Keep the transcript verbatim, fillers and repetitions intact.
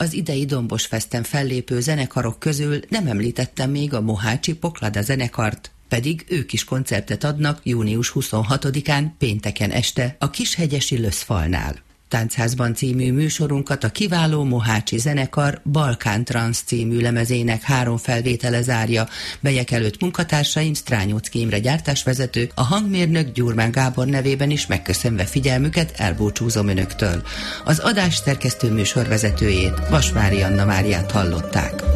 Az idei Dombos Festen fellépő zenekarok közül nem említettem még a mohácsi Poklada zenekart, pedig ők is koncertet adnak június huszonhatodikán pénteken este a Kishegyesi Löszfalnál. Táncházban című műsorunkat a kiváló mohácsi zenekar Balkán Transz című lemezének három felvétele zárja. Bejek előtt munkatársaim Strányóczky Imre gyártásvezető, a hangmérnök Gyurmán Gábor nevében is megköszönve figyelmüket elbúcsúzom önöktől. Az adás szerkesztő műsorvezetőjét, Vasvári Anna Máriát hallották.